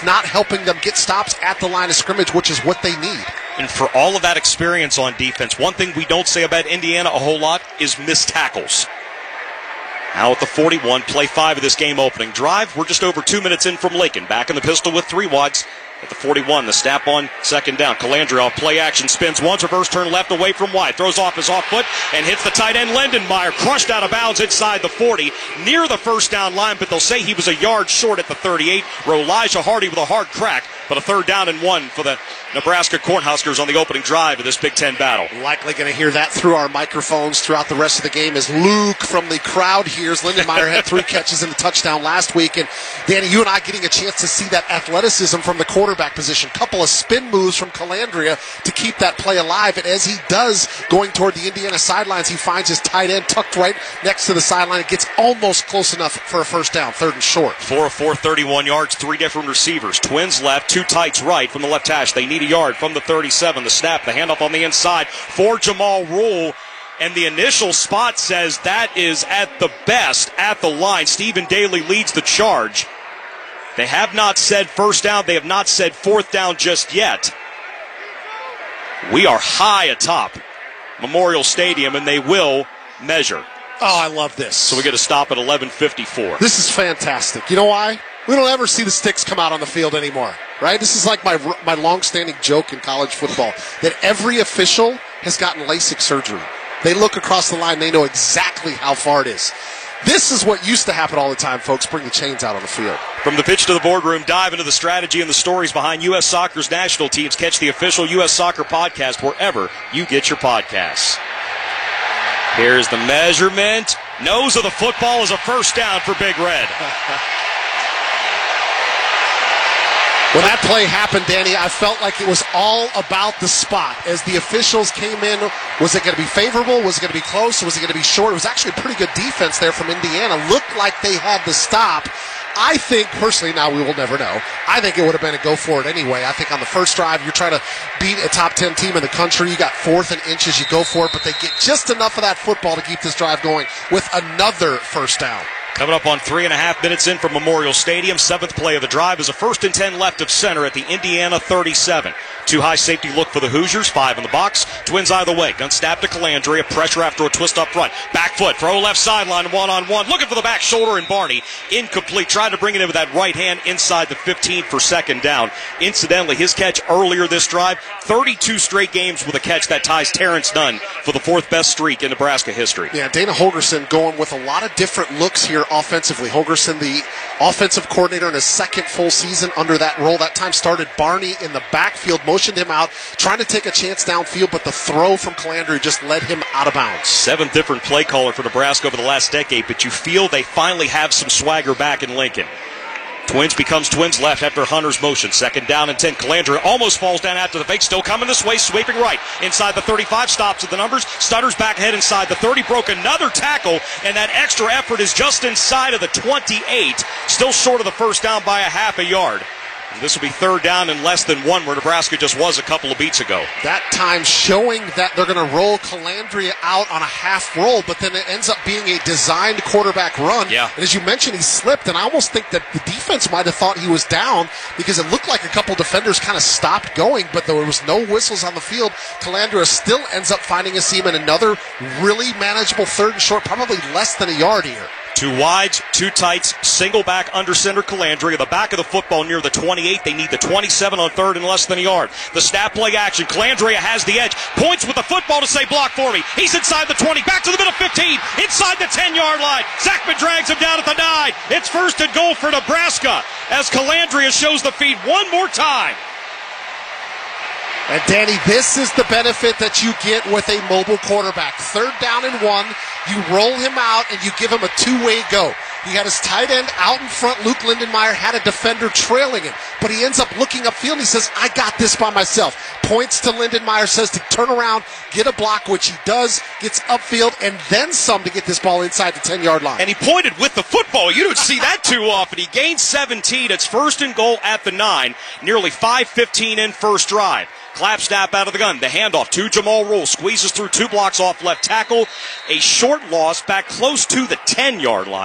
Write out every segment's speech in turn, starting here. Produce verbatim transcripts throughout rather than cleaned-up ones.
not helping them get stops at the line of scrimmage, which is what they need. And for all of that experience on defense, one thing we don't say about Indiana a whole lot is missed tackles. Now at the forty-one, play five of this game opening drive. We're just over two minutes in from Lincoln. Back in the pistol with three wads. At the forty-one, the snap on second down. Calandria off play action, spins once, reverse turn left away from wide. Throws off his off foot and hits the tight end Lindenmeyer. Crushed out of bounds inside the forty. Near the first down line, but they'll say he was a yard short at the thirty-eight. Elijah Hardy with a hard crack, but a third down and one for the Nebraska Cornhuskers on the opening drive of this Big Ten battle. Likely going to hear that through our microphones throughout the rest of the game as Luke from the crowd hears. Lindenmeyer had three catches and a touchdown last week. And Danny, you and I getting a chance to see that athleticism from the quarterback position. Couple of spin moves from Calandria to keep that play alive. And as he does, going toward the Indiana sidelines, he finds his tight end tucked right next to the sideline. It gets almost close enough for a first down, third and short. Four of four, thirty-one yards, three different receivers. Twins left, two tights right from the left hash. They need a yard from the thirty-seven. The snap, the handoff on the inside for Jamal Rule. And the initial spot says that is at the best at the line. Stephen Daly leads the charge. They have not said first down. They have not said fourth down just yet. We are high atop Memorial Stadium, and they will measure. Oh, I love this. So we get a stop at eleven fifty-four. This is fantastic. You know why? We don't ever see the sticks come out on the field anymore, right? This is like my my long-standing joke in college football, that every official has gotten LASIK surgery. They look across the line, they know exactly how far it is. This is what used to happen all the time, folks. Bring the chains out on the field. From the pitch to the boardroom, dive into the strategy and the stories behind U S Soccer's national teams. Catch the official U S Soccer podcast wherever you get your podcasts. Here's the measurement. Nose of the football is a first down for Big Red. When that play happened, Danny, I felt like it was all about the spot. As the officials came in, was it going to be favorable? Was it going to be close? Was it going to be short? It was actually a pretty good defense there from Indiana. Looked like they had the stop. I think, personally, now we will never know, I think it would have been a go for it anyway. I think on the first drive, you're trying to beat a top ten team in the country. You got fourth and inches, you go for it, but they get just enough of that football to keep this drive going with another first down. Coming up on three and a half minutes in from Memorial Stadium. Seventh play of the drive is a first and ten left of center at the Indiana thirty-seven. Two high safety look for the Hoosiers. Five in the box. Twins either way. Gun snap to Calandria. Pressure after a twist up front. Back foot. Throw left sideline. One on one. Looking for the back shoulder and Barney. Incomplete. Tried to bring it in with that right hand inside the fifteen for second down. Incidentally, his catch earlier this drive. thirty-two straight games with a catch that ties Terrence Dunn for the fourth best streak in Nebraska history. Yeah, Dana Holgorsen going with a lot of different looks here offensively. Holgorsen, the offensive coordinator in his second full season under that role. That time started Barney in the backfield, motioned him out, trying to take a chance downfield, but the throw from Calandria just led him out of bounds. Seventh different play caller for Nebraska over the last decade, but you feel they finally have some swagger back in Lincoln. Twins becomes Twins left after Hunter's motion. Second down and ten. Calandria almost falls down after the fake. Still coming this way, sweeping right. Inside the thirty-five, stops at the numbers. Stutters back ahead inside the thirty. Broke another tackle, and that extra effort is just inside of the twenty-eight. Still short of the first down by a half a yard. This will be third down and less than one, where Nebraska just was a couple of beats ago. That time showing that they're going to roll Calandria out on a half roll, but then it ends up being a designed quarterback run. Yeah. And as you mentioned, he slipped, and I almost think that the defense might have thought he was down because it looked like a couple defenders kind of stopped going, but there was no whistles on the field. Calandria still ends up finding a seam in another really manageable third and short, probably less than a yard here. Two wides, two tights, single back under center Calandria. The back of the football near the twenty-eight. They need the twenty-seven on third and less than a yard. The snap play action. Calandria has the edge. Points with the football to say block for me. He's inside the twenty. Back to the middle fifteen. Inside the ten-yard line. Zachman drags him down at the nine. It's first and goal for Nebraska as Calandria shows the feed one more time. And, Danny, this is the benefit that you get with a mobile quarterback. Third down and one, you roll him out, and you give him a two-way go. He had his tight end out in front. Luke Lindenmeyer had a defender trailing him, but he ends up looking upfield, and he says, I got this by myself. Points to Lindenmeyer, says to turn around, get a block, which he does, gets upfield, and then some to get this ball inside the ten-yard line. And he pointed with the football. You don't see that too often. He gains seventeen. It's first and goal at the nine. Nearly five fifteen in first drive. Clap snap out of the gun. The handoff to Jamal Rule. Squeezes through two blocks off left tackle. A short loss back close to the ten-yard line.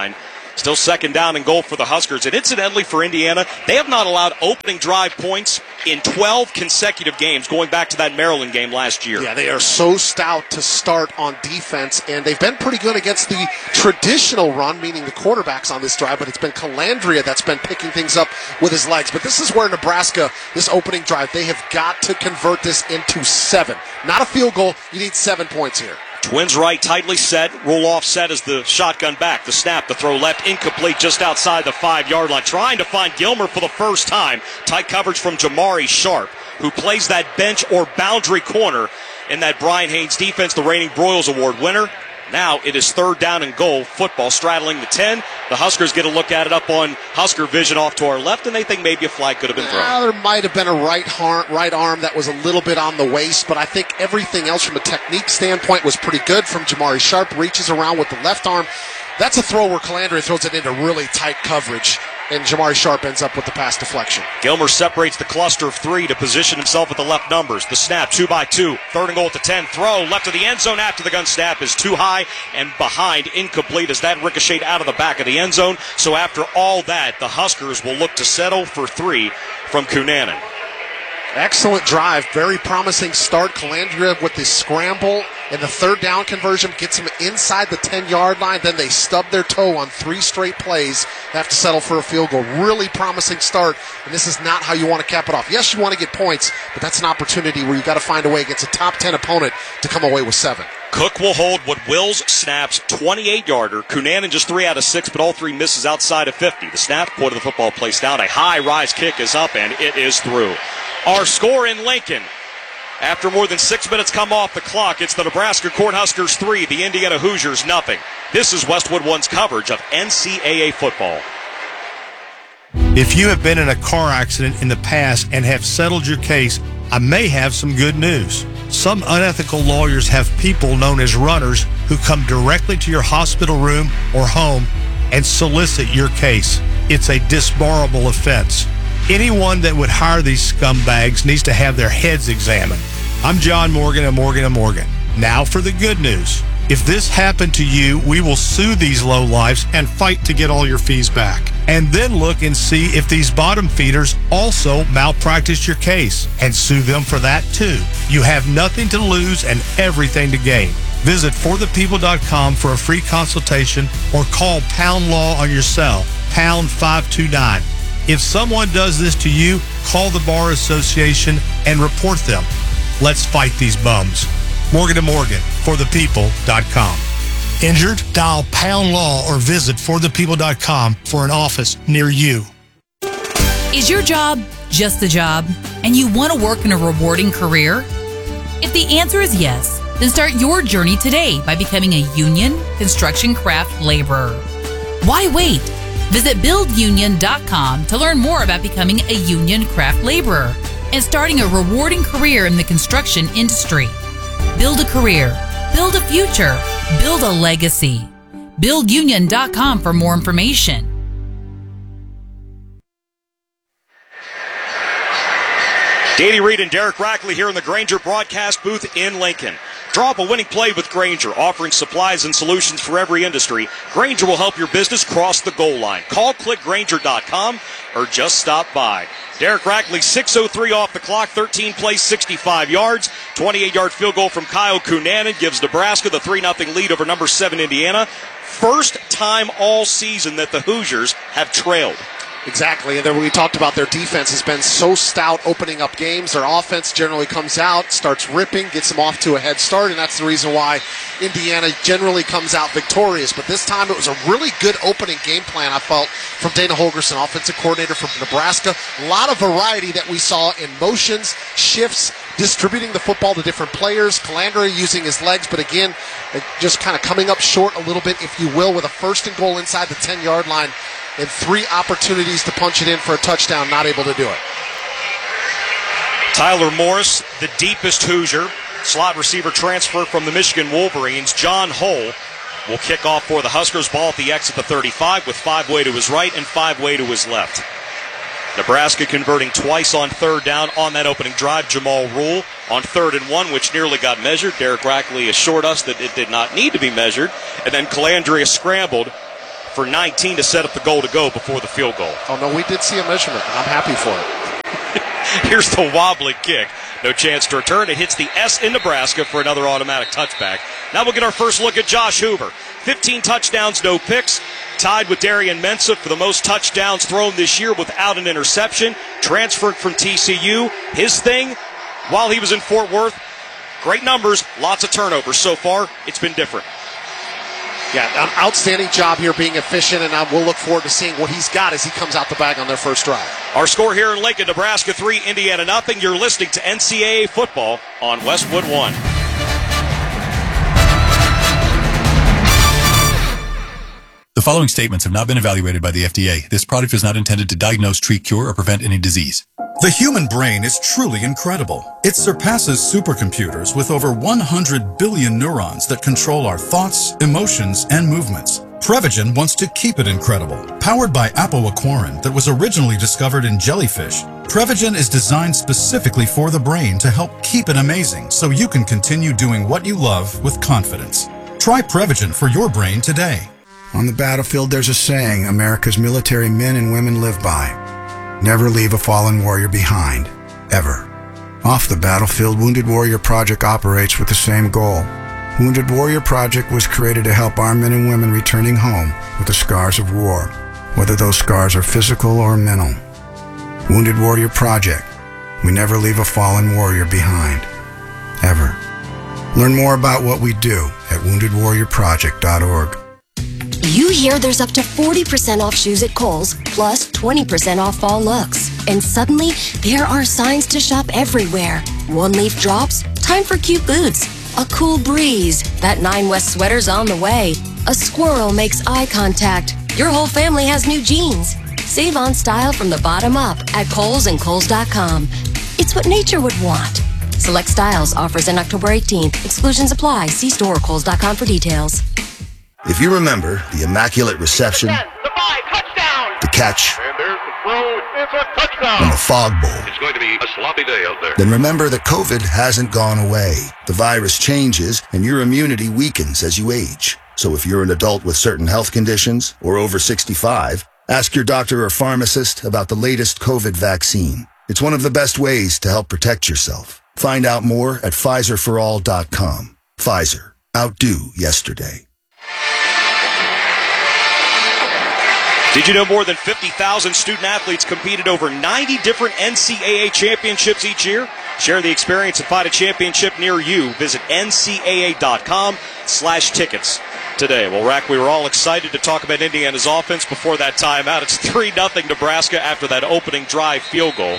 Still second down and goal for the Huskers. And incidentally for Indiana, they have not allowed opening drive points in twelve consecutive games, going back to that Maryland game last year. Yeah, they are so stout to start on defense, and they've been pretty good against the traditional run, meaning the quarterbacks on this drive, but it's been Calandria that's been picking things up with his legs. But this is where Nebraska, this opening drive, they have got to convert this into seven. Not a field goal. You need seven points here. Twins right, tightly set. Roll off set as the shotgun back. The snap, the throw left, incomplete just outside the five-yard line. Trying to find Gilmer for the first time. Tight coverage from Jamari Sharp, who plays that bench or boundary corner in that Brian Haynes defense, the reigning Broyles Award winner. Now it is third down and goal. Football straddling the ten. The Huskers get a look at it up on Husker vision off to our left, and they think maybe a flag could have been thrown. Yeah, there might have been a right, har- right arm that was a little bit on the waist, but I think everything else from a technique standpoint was pretty good from Jamari Sharp. Reaches around with the left arm. That's a throw where Calandria throws it into really tight coverage, and Jamari Sharp ends up with the pass deflection. Gilmer separates the cluster of three to position himself at the left numbers. The snap, two by two. Third and goal at the ten. Throw left of the end zone after the gun snap is too high and behind. Incomplete as that ricocheted out of the back of the end zone. So after all that, the Huskers will look to settle for three from Cunanan. Excellent drive. Very promising start. Calandria with the scramble and the third down conversion gets him inside the ten-yard line. Then they stub their toe on three straight plays. They have to settle for a field goal. Really promising start, and this is not how you want to cap it off. Yes, you want to get points, but that's an opportunity where you've got to find a way against a top ten opponent to come away with seven. Cook will hold what Wills snaps, twenty-eight-yarder. Cunanan just three out of six, but all three misses outside of fifty. The snap, point of the football placed down. A high-rise kick is up, and it is through. Our score in Lincoln, after more than six minutes come off the clock, it's the Nebraska Cornhuskers three, the Indiana Hoosiers nothing. This is Westwood One's coverage of N C double A football. If you have been in a car accident in the past and have settled your case, I may have some good news. Some unethical lawyers have people known as runners who come directly to your hospital room or home and solicit your case. It's a disbarable offense. Anyone that would hire these scumbags needs to have their heads examined. I'm John Morgan of Morgan and Morgan. Now for the good news. If this happened to you, we will sue these lowlifes and fight to get all your fees back. And then look and see if these bottom feeders also malpracticed your case and sue them for that too. You have nothing to lose and everything to gain. Visit for the people dot com for a free consultation or call Pound Law on your cell, pound five two nine. If someone does this to you, call the Bar Association and report them. Let's fight these bums. Morgan and Morgan, for the people dot com. Injured? Dial Pound Law or visit for the people dot com for an office near you. Is your job just a job and you want to work in a rewarding career? If the answer is yes, then start your journey today by becoming a union construction craft laborer. Why wait? Visit build union dot com to learn more about becoming a union craft laborer and starting a rewarding career in the construction industry. Build a career, build a future, build a legacy. build union dot com for more information. Danny Reed and Derek Rackley here in the Grainger broadcast booth in Lincoln. Draw up a winning play with Grainger, offering supplies and solutions for every industry. Grainger will help your business cross the goal line. Call click grainger dot com or just stop by. Derek Rackley, six oh three off the clock, thirteen plays, sixty-five yards. twenty-eight-yard field goal from Kyle Cunanan gives Nebraska the three nothing lead over number seven Indiana. First time all season that the Hoosiers have trailed. Exactly, and then we talked about their defense has been so stout opening up games. Their offense generally comes out, starts ripping, gets them off to a head start, and that's the reason why Indiana generally comes out victorious. But this time it was a really good opening game plan, I felt, from Dana Holgorsen, offensive coordinator from Nebraska. A lot of variety that we saw in motions, shifts, distributing the football to different players. Calandria using his legs, but again, just kind of coming up short a little bit, if you will, with a first and goal inside the ten-yard line. And three opportunities to punch it in for a touchdown, not able to do it. Tyler Morris, the deepest Hoosier, slot receiver transfer from the Michigan Wolverines. John Hull will kick off for the Huskers. Ball at the exit, the thirty-five, with five way to his right and five way to his left. Nebraska converting twice on third down on that opening drive. Jamal Rule on third and one, which nearly got measured. Derek Rackley assured us that it did not need to be measured. And then Calandria scrambled for nineteen to set up the goal to go before the field goal. Oh, no, we did see a measurement, and I'm happy for it. Here's the wobbly kick. No chance to return. It hits the S in Nebraska for another automatic touchback. Now we'll get our first look at Josh Hoover. fifteen touchdowns, no picks. Tied with Darian Mensah for the most touchdowns thrown this year without an interception. Transferred from T C U. His thing, while he was in Fort Worth, great numbers, lots of turnovers. So far, it's been different. Yeah, an outstanding job here being efficient, and I will look forward to seeing what he's got as he comes out the bag on their first drive. Our score here in Lincoln, Nebraska three, Indiana nothing. You're listening to N C double A football on Westwood one. The following statements have not been evaluated by the F D A. This product is not intended to diagnose, treat, cure, or prevent any disease. The human brain is truly incredible. It surpasses supercomputers with over one hundred billion neurons that control our thoughts, emotions, and movements. Prevagen wants to keep it incredible. Powered by apoaquarin that was originally discovered in jellyfish, Prevagen is designed specifically for the brain to help keep it amazing so you can continue doing what you love with confidence. Try Prevagen for your brain today. On the battlefield, there's a saying America's military men and women live by. Never leave a fallen warrior behind, ever. Off the battlefield, Wounded Warrior Project operates with the same goal. Wounded Warrior Project was created to help our men and women returning home with the scars of war, whether those scars are physical or mental. Wounded Warrior Project. We never leave a fallen warrior behind, ever. Learn more about what we do at wounded warrior project dot org. You hear there's up to forty percent off shoes at Kohl's, plus twenty percent off fall looks. And suddenly, there are signs to shop everywhere. One leaf drops, time for cute boots. A cool breeze, that Nine West sweater's on the way. A squirrel makes eye contact. Your whole family has new jeans. Save on style from the bottom up at Kohl's and Kohl's dot com. It's what nature would want. Select styles, offers in October eighteenth. Exclusions apply. See store or Kohl's dot com for details. If you remember the immaculate reception, the five, touchdown, the catch, and there's the throw, it's a touchdown, and the fog bowl, it's going to be a sloppy day out there. Then remember that COVID hasn't gone away. The virus changes, and your immunity weakens as you age. So if you're an adult with certain health conditions or over sixty-five, ask your doctor or pharmacist about the latest COVID vaccine. It's one of the best ways to help protect yourself. Find out more at Pfizer for all dot com. Pfizer. Outdo yesterday. Did you know more than fifty thousand student athletes compete at over ninety different N C double A championships each year? Share the experience and find a championship near you. Visit N C double A dot com slash tickets today. Well, Rack, we were all excited to talk about Indiana's offense before that timeout. It's three nothing Nebraska after that opening drive field goal.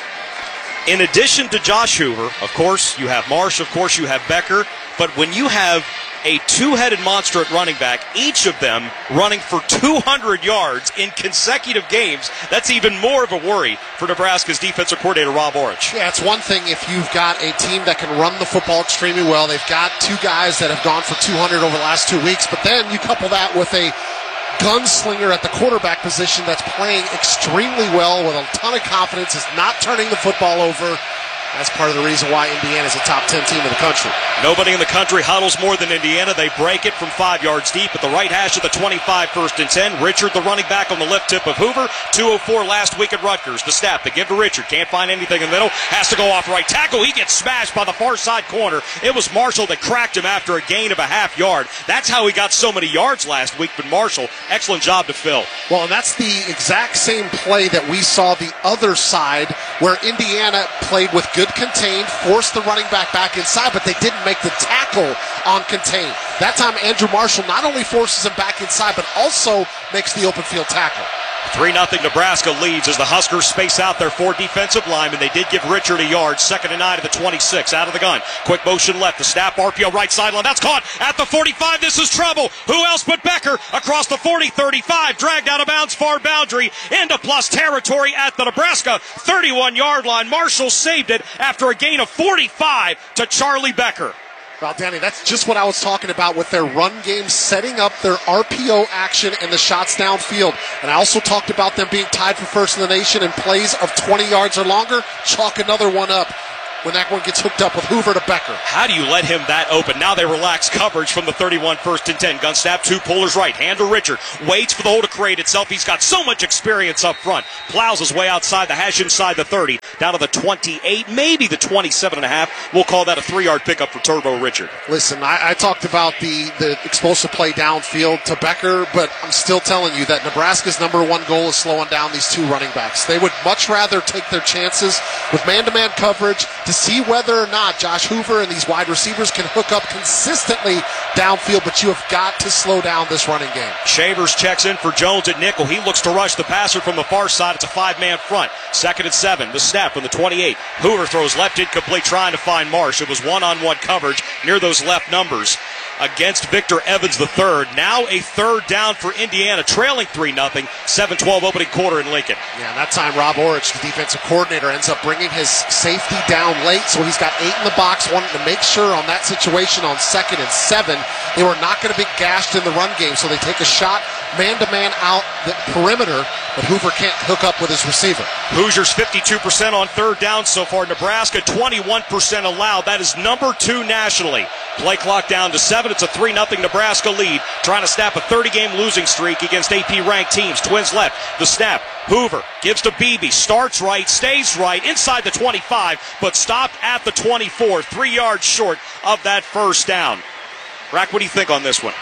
In addition to Josh Hoover, of course, you have Marsh, of course, you have Becker. But when you have a two-headed monster at running back, each of them running for two hundred yards in consecutive games, that's even more of a worry for Nebraska's defensive coordinator, Rob Orich. Yeah, it's one thing if you've got a team that can run the football extremely well. They've got two guys that have gone for two hundred over the last two weeks, but then you couple that with a gunslinger at the quarterback position that's playing extremely well with a ton of confidence, is not turning the football over. That's part of the reason why Indiana's a top ten team in the country. Nobody in the country huddles more than Indiana. They break it from five yards deep at the right hash of the twenty-five, first and ten. Richard, the running back, on the left tip of Hoover. two oh four last week at Rutgers. The snap, they give to Richard. Can't find anything in the middle. Has to go off right tackle. He gets smashed by the far side corner. It was Marshall that cracked him after a gain of a half yard. That's how he got so many yards last week. But Marshall, excellent job to fill. Well, and that's the exact same play that we saw the other side, where Indiana played with good contain, forced the running back back inside, but they didn't make the tackle on contain. That time, Andrew Marshall not only forces him back inside, but also makes the open field tackle. three nothing Nebraska leads as the Huskers space out their four defensive linemen. They did give Richard a yard. Second and nine to the twenty-six. Out of the gun. Quick motion left. The snap. R P O right sideline. That's caught at the forty-five. This is trouble. Who else but Becker? Across the forty, thirty-five. Dragged out of bounds. Far boundary. Into plus territory at the Nebraska thirty-one-yard line. Marshall saved it after a gain of forty-five to Charlie Becker. Well, Danny, that's just what I was talking about with their run game, setting up their R P O action and the shots downfield. And I also talked about them being tied for first in the nation in plays of twenty yards or longer. Chalk another one up. when that one gets hooked up with Hoover to Becker. How do you let him that open? Now they relax coverage from the thirty-one, first and ten. Gun snap, two pullers right. Hand to Richard. Waits for the hole to create itself. He's got so much experience up front. Plows his way outside the hash, inside the thirty. Down to the twenty-eight, maybe the twenty-seven and a half. We'll call that a three-yard pickup for Turbo Richard. Listen, I, I talked about the, the explosive play downfield to Becker, but I'm still telling you that Nebraska's number one goal is slowing down these two running backs. They would much rather take their chances with man-to-man coverage to see whether or not Josh Hoover and these wide receivers can hook up consistently downfield, but you have got to slow down this running game. Shavers checks in for Jones at nickel. He looks to rush the passer from the far side. It's a five-man front. Second and seven. The snap from the twenty-eight. Hoover throws left incomplete, trying to find Marsh. It was one-on-one coverage near those left numbers against Victor Evans the third. Now a third down for Indiana, trailing three nothing. seven twelve opening quarter in Lincoln. Yeah, that time Rob Orich, the defensive coordinator, ends up bringing his safety down late, so he's got eight in the box, wanting to make sure on that situation on second and seven they were not going to be gashed in the run game, so they take a shot man-to-man out the perimeter, but Hoover can't hook up with his receiver. Hoosiers fifty-two percent on third down so far. Nebraska twenty-one percent allowed. That is number two nationally. Play clock down to seven. It's a three nothing Nebraska lead, trying to snap a thirty-game losing streak against A P-ranked teams. Twins left. The snap. Hoover gives to Beebe. Starts right, stays right, inside the twenty-five, but stopped at the twenty-four. Three yards short of that first down. Rack, what do you think on this one?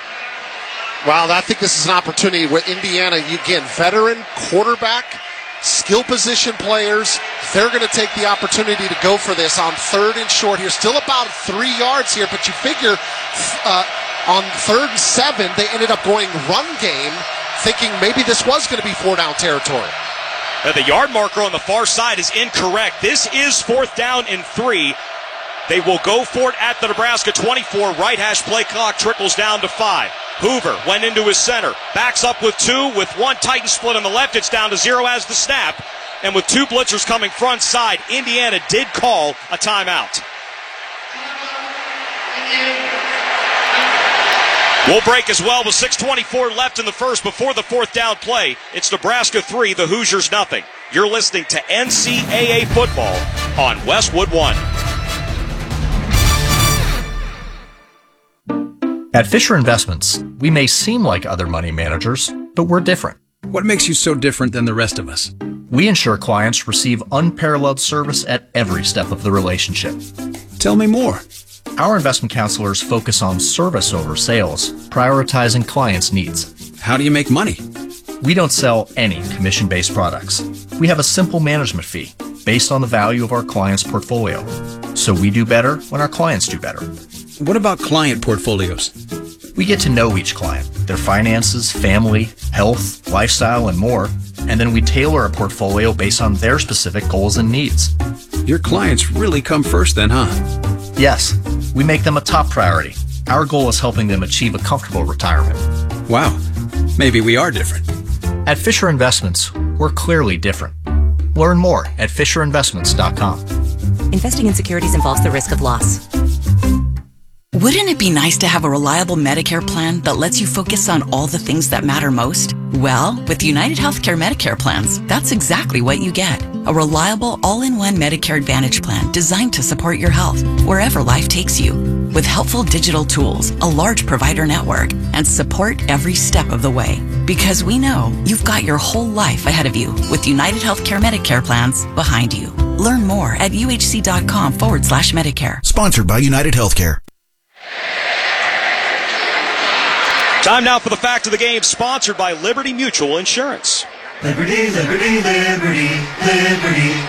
Well, I think this is an opportunity with Indiana. Again, veteran quarterback, skill position players. They're going to take the opportunity to go for this on third and short here. Still about three yards here, but you figure uh, on third and seven, they ended up going run game, thinking maybe this was going to be four down territory. Now, the yard marker on the far side is incorrect. This is fourth down and three. They will go for it at the Nebraska twenty-four. Right hash play clock trickles down to five. Hoover went into his center. Backs up with two. With one Titan split on the left, it's down to zero as the snap. And with two blitzers coming front side, Indiana did call a timeout. We'll break as well with six twenty-four left in the first before the fourth down play. It's Nebraska three, the Hoosiers nothing. You're listening to N C double A football on Westwood One. At Fisher Investments, we may seem like other money managers, but we're different. What makes you so different than the rest of us? We ensure clients receive unparalleled service at every step of the relationship. Tell me more. Our investment counselors focus on service over sales, prioritizing clients' needs. How do you make money? We don't sell any commission-based products. We have a simple management fee based on the value of our client's portfolio. So we do better when our clients do better. What about client portfolios? We get to know each client, their finances, family, health, lifestyle, and more, and then we tailor a portfolio based on their specific goals and needs. Your clients really come first then, huh? Yes, we make them a top priority. Our goal is helping them achieve a comfortable retirement. Wow, maybe we are different. At Fisher Investments, we're clearly different. Learn more at fisher investments dot com. Investing in securities involves the risk of loss. Wouldn't it be nice to have a reliable Medicare plan that lets you focus on all the things that matter most? Well, with United Healthcare Medicare plans, that's exactly what you get. A reliable, all-in-one Medicare Advantage plan designed to support your health wherever life takes you. With helpful digital tools, a large provider network, and support every step of the way. Because we know you've got your whole life ahead of you with United Healthcare Medicare plans behind you. Learn more at uhc.com forward slash Medicare. Sponsored by United Healthcare. Time now for the fact of the game, sponsored by Liberty Mutual Insurance. Liberty, liberty, liberty, liberty.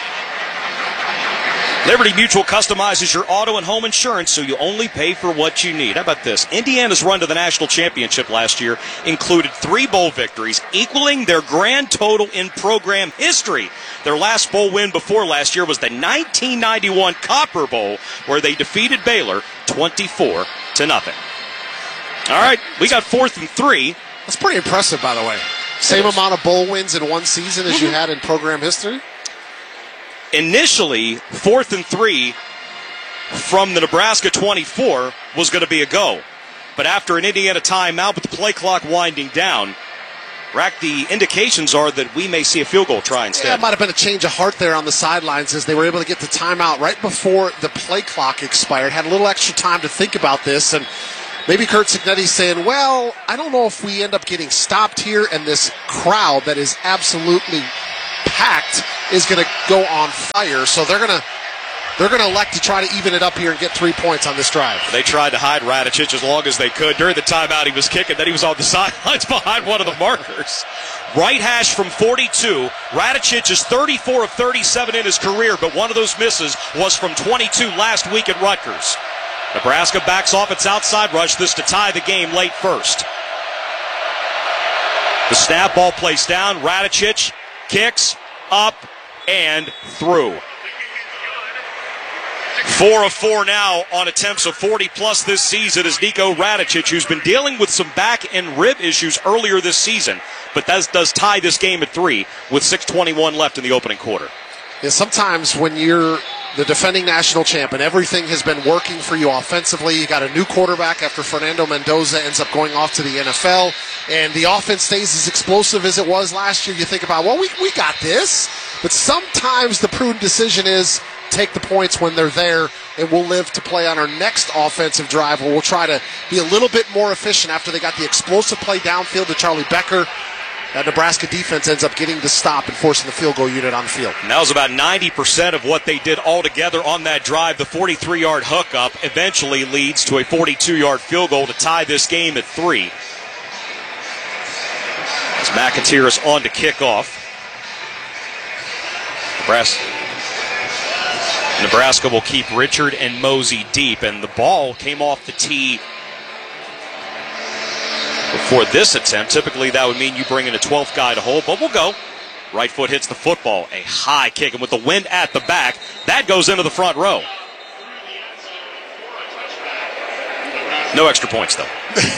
Liberty Mutual customizes your auto and home insurance so you only pay for what you need. How about this? Indiana's run to the national championship last year included three bowl victories, equaling their grand total in program history. Their last bowl win before last year was the nineteen ninety-one Copper Bowl, where they defeated Baylor twenty-four to nothing. All right, we got fourth and three. That's pretty impressive, by the way. Same amount of bowl wins in one season as you had in program history? Initially, fourth and three from the Nebraska twenty-four was going to be a go. But after an Indiana timeout with the play clock winding down, Rack, the indications are that we may see a field goal try instead. Yeah, it might have been a change of heart there on the sidelines as they were able to get the timeout right before the play clock expired. Had a little extra time to think about this, and maybe Curt Cignetti's saying, well, I don't know if we end up getting stopped here, and this crowd that is absolutely packed is going to go on fire. So they're going to they're going to elect to try to even it up here and get three points on this drive. They tried to hide Radicic as long as they could. During the timeout, he was kicking. Then he was on the sidelines behind one of the markers. Right hash from forty-two. Radicic is thirty-four of thirty-seven in his career, but one of those misses was from twenty-two last week at Rutgers. Nebraska backs off its outside rush, this to tie the game late first. The snap, ball placed down. Radicic kicks up and through. Four of four now on attempts of forty plus this season is Nico Radicic, who's been dealing with some back and rib issues earlier this season, but that does tie this game at three with six twenty-one left in the opening quarter. Yeah, sometimes when you're the defending national champ and everything has been working for you offensively, you got a new quarterback after Fernando Mendoza ends up going off to the N F L, and the offense stays as explosive as it was last year. You think about, well, we, we got this, but sometimes the prudent decision is take the points when they're there, and we'll live to play on our next offensive drive where we'll try to be a little bit more efficient after they got the explosive play downfield to Charlie Becker. That Nebraska defense ends up getting the stop and forcing the field goal unit on the field. And that was about ninety percent of what they did altogether on that drive. The forty-three-yard hookup eventually leads to a forty-two-yard field goal to tie this game at three. As McIntyre is on to kick off. Nebraska, Nebraska will keep Richard and Mosey deep, and the ball came off the tee before this attempt. Typically that would mean you bring in a twelfth guy to hold, but we'll go. Right foot hits the football. A high kick, and with the wind at the back, that goes into the front row. No extra points, though.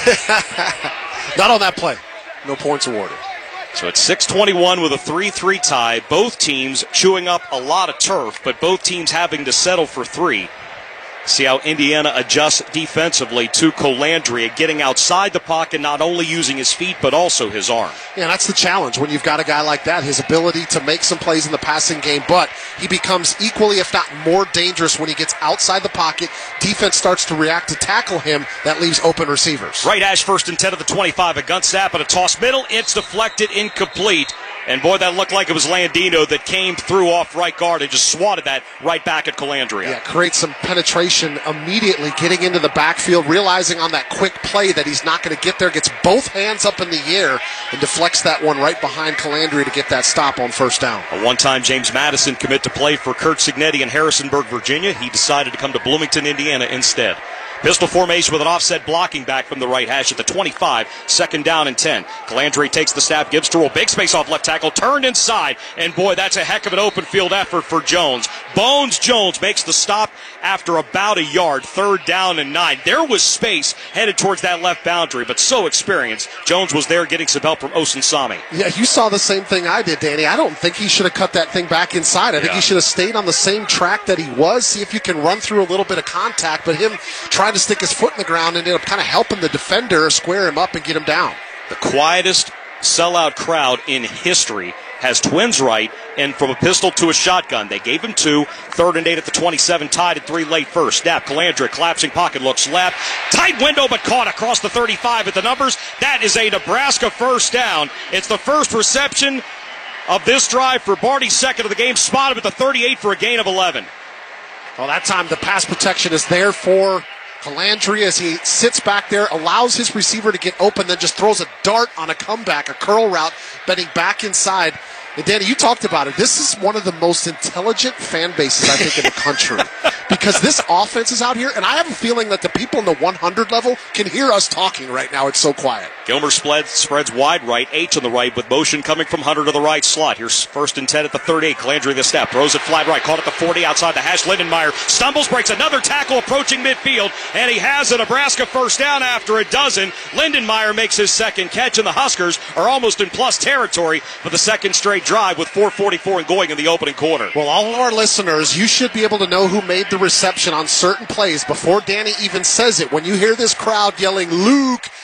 Not on that play. No points awarded. So it's six twenty-one with a three three tie. Both teams chewing up a lot of turf, but both teams having to settle for three. See how Indiana adjusts defensively to Colandrea, getting outside the pocket, not only using his feet, but also his arm. Yeah, that's the challenge when you've got a guy like that, his ability to make some plays in the passing game, but he becomes equally, if not more dangerous when he gets outside the pocket. Defense starts to react to tackle him. That leaves open receivers. Right hash first and ten at the twenty-five. A gun snap and a toss middle. It's deflected, incomplete. And boy, that looked like it was Landino that came through off right guard and just swatted that right back at Colandrea. Yeah, creates some penetration immediately, getting into the backfield, realizing on that quick play that he's not going to get there, gets both hands up in the air and deflects that one right behind Colandrea to get that stop on first down. A one-time James Madison commit to play for Curt Cignetti in Harrisonburg, Virginia. He decided to come to Bloomington, Indiana instead. Pistol formation with an offset blocking back from the right hash at the twenty-five. Second down and ten. Colandrea takes the snap, gives to roll. Big space off left tackle. Turned inside. And boy, that's a heck of an open field effort for Jones. Bones Jones makes the stop after about a yard. Third down and nine. There was space headed towards that left boundary, but so experienced. Jones was there getting some help from Osun Sami. Yeah, you saw the same thing I did, Danny. I don't think he should have cut that thing back inside. I think Yeah. he should have stayed on the same track that he was. See if you can run through a little bit of contact, but him trying to stick his foot in the ground ended up kind of helping the defender square him up and get him down. The quietest sellout crowd in history has Twins right, and from a pistol to a shotgun. They gave him two. Third and eight at the twenty-seven, tied at three late first. Snap, Colandrea, collapsing pocket, looks left. Tight window, but caught across the thirty-five at the numbers. That is a Nebraska first down. It's the first reception of this drive for Barty, second of the game. Spotted at the thirty-eight for a gain of eleven. Well, that time the pass protection is there for Colandrea as he sits back there, allows his receiver to get open, then just throws a dart on a comeback, a curl route, bending back inside. And Danny, you talked about it. This is one of the most intelligent fan bases, I think, in the country. Because this offense is out here, and I have a feeling that the people in the one hundred level can hear us talking right now. It's so quiet. Gilmer spreads, spreads wide right, H on the right with motion coming from Hunter to the right slot. Here's first and ten at the thirty-eight. Colandrea the snap, throws it flat right, caught at the forty outside the hash. Lindenmeyer stumbles, breaks another tackle approaching midfield, and he has a Nebraska first down after a dozen. Lindenmeyer makes his second catch, and the Huskers are almost in plus territory for the second straight drive with four forty-four and going in the opening quarter. Well, all of our listeners, you should be able to know who made the reception on certain plays before Danny even says it. When you hear this crowd yelling, Luke,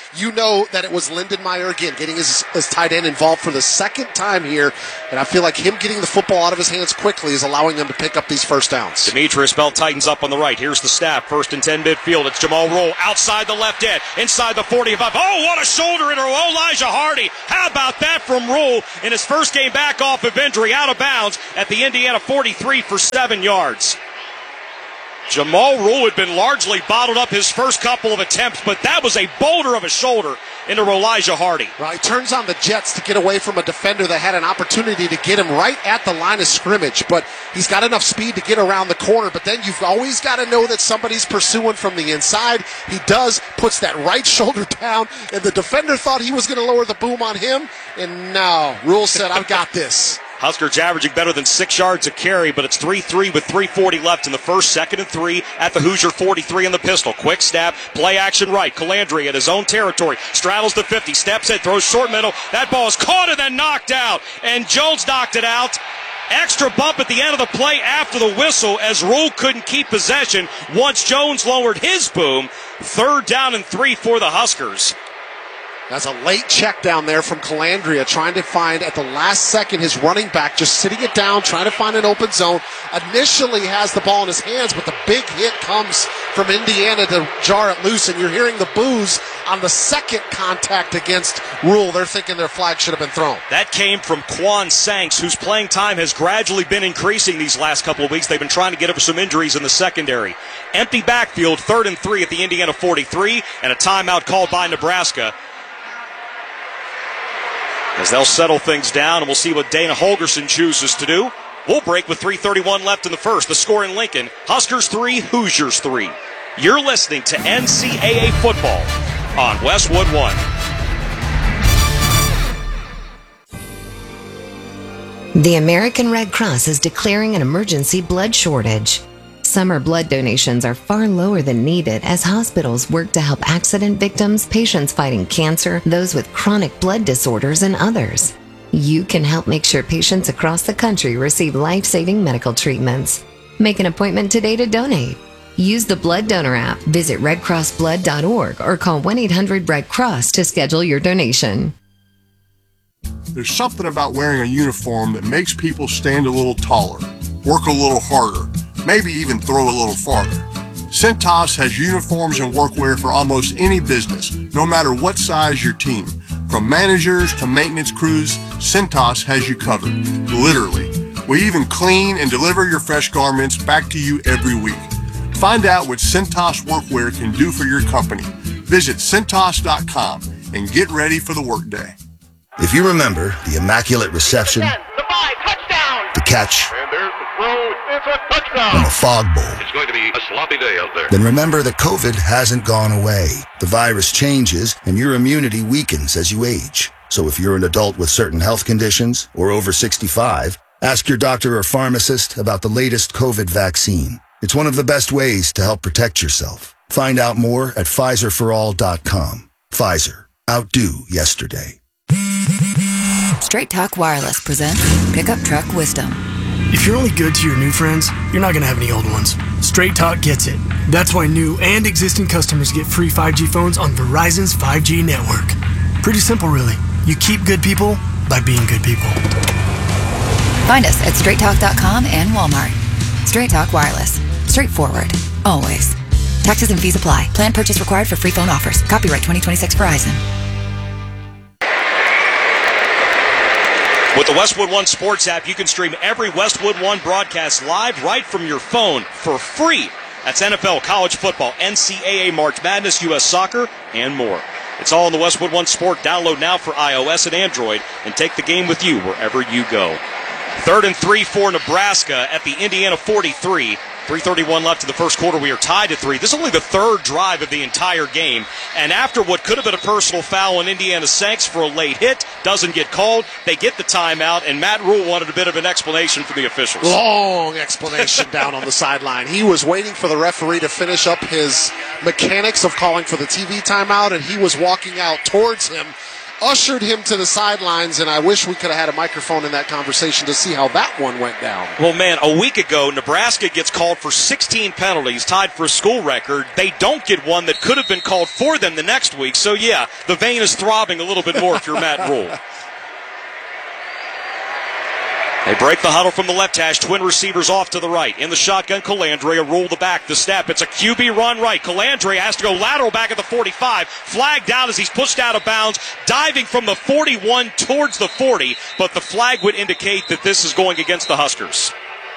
you know that it was Lindenmeyer again getting his, his tight end involved for the second time here, and I feel like him getting the football out of his hands quickly is allowing them to pick up these first downs. Demetrius Bell tightens up on the right. Here's the snap. First and ten midfield. It's Jamal Roll outside the left end, inside the forty-five. Oh, what a shoulder into Elijah Hardy. How about that from Rule in his first game back off of injury, out of bounds at the Indiana forty-three for seven yards. Jamal Rule had been largely bottled up his first couple of attempts, but that was a boulder of a shoulder into Elijah Hardy. Right, he turns on the jets to get away from a defender that had an opportunity to get him right at the line of scrimmage, but he's got enough speed to get around the corner, but then you've always got to know that somebody's pursuing from the inside. He does, puts that right shoulder down, and the defender thought he was going to lower the boom on him, and no, Rule said, I've got this. Huskers averaging better than six yards a carry, but it's three three with three forty left in the first, second and three at the Hoosier forty-three in the pistol. Quick snap, play action right. Calandri at his own territory, straddles the fifty, steps in, throws short middle. That ball is caught and then knocked out, and Jones knocked it out. Extra bump at the end of the play after the whistle as Rule couldn't keep possession once Jones lowered his boom. Third down and three for the Huskers. That's a late check down there from Calandria, trying to find at the last second his running back, just sitting it down, trying to find an open zone. Initially has the ball in his hands, but the big hit comes from Indiana to jar it loose, and you're hearing the boos on the second contact against Rule. They're thinking their flag should have been thrown. That came from Quan Sanks, whose playing time has gradually been increasing these last couple of weeks. They've been trying to get over some injuries in the secondary. Empty backfield, third and three at the Indiana forty-three, and a timeout called by Nebraska, as they'll settle things down, and we'll see what Dana Holgerson chooses to do. We'll break with three thirty-one left in the first. The score in Lincoln, Huskers three, Hoosiers three. You're listening to N C double A football on Westwood One. The American Red Cross is declaring an emergency blood shortage. Summer blood donations are far lower than needed as hospitals work to help accident victims, patients fighting cancer, those with chronic blood disorders, and others. You can help make sure patients across the country receive life-saving medical treatments. Make an appointment today to donate. Use the Blood Donor app, visit red cross blood dot org, or call one eight hundred red cross to schedule your donation. There's something about wearing a uniform that makes people stand a little taller, work a little harder, maybe even throw a little farther. Cintas has uniforms and workwear for almost any business, no matter what size your team. From managers to maintenance crews, Cintas has you covered, literally. We even clean and deliver your fresh garments back to you every week. Find out what Cintas workwear can do for your company. Visit Cintas dot com and get ready for the workday. If you remember the immaculate reception, The five, touchdown! the catch, And there's the throw. It's a touchdown! and the fog bowl, It's going to be a sloppy day out there. then remember that COVID hasn't gone away. The virus changes and your immunity weakens as you age. So if you're an adult with certain health conditions or over sixty-five, ask your doctor or pharmacist about the latest COVID vaccine. It's one of the best ways to help protect yourself. Find out more at Pfizer for all dot com. Pfizer. Outdo yesterday. Straight Talk Wireless presents Pickup Truck Wisdom. If you're only good to your new friends, you're not going to have any old ones. Straight Talk gets it. That's why new and existing customers get free five G phones on Verizon's five G network. Pretty simple, really. You keep good people by being good people. Find us at straight talk dot com and Walmart. Straight Talk Wireless. Straightforward. Always. Taxes and fees apply. Plan purchase required for free phone offers. Copyright twenty twenty-six Verizon. With the Westwood One Sports app, you can stream every Westwood One broadcast live right from your phone for free. That's N F L, college football, N C double A, March Madness, U S Soccer, and more. It's all in the Westwood One Sport. Download now for iOS and Android and take the game with you wherever you go. Third and three for Nebraska at the Indiana forty-three. three thirty-one left in the first quarter. We are tied at three. This is only the third drive of the entire game. And after what could have been a personal foul on Indiana Sanks for a late hit, doesn't get called. They get the timeout, and Matt Rule wanted a bit of an explanation from the officials. Long explanation down on the sideline. He was waiting for the referee to finish up his mechanics of calling for the T V timeout, and he was walking out towards him. ushered him to the sidelines, and I wish we could have had a microphone in that conversation to see how that one went down. Well, man, a week ago, Nebraska gets called for sixteen penalties, tied for a school record. They don't get one that could have been called for them the next week. So, yeah, the vein is throbbing a little bit more if you're Matt Rule. They break the huddle from the left hash. Twin receivers off to the right. In the shotgun, Calandria roll the back. The snap. It's a Q B run right. Calandria has to go lateral back at the forty-five. Flag down as he's pushed out of bounds. Diving from the forty-one towards the forty. But the flag would indicate that this is going against the Huskers.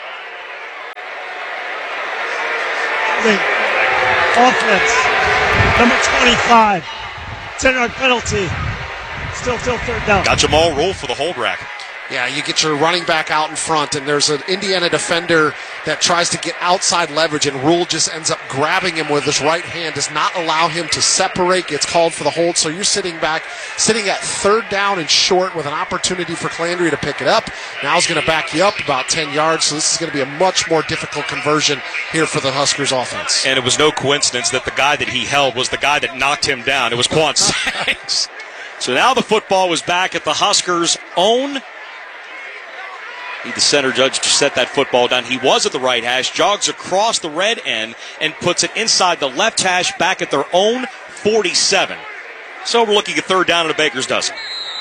Offense. Number twenty-five. ten-yard penalty. Still, still third down. Got Jamal Rule for the hold rack. Yeah, you get your running back out in front, and there's an Indiana defender that tries to get outside leverage, and Rule just ends up grabbing him with his right hand, does not allow him to separate, gets called for the hold. So you're sitting back, sitting at third down and short with an opportunity for Calandria to pick it up. Now he's going to back you up about ten yards, so this is going to be a much more difficult conversion here for the Huskers offense. And it was no coincidence that the guy that he held was the guy that knocked him down. It was Quan Sykes. So now the football was back at the Huskers' own. The center judge set that football down. He was at the right hash, jogs across the red end, and puts it inside the left hash back at their own forty-seven. So we're looking at third down at a baker's dozen.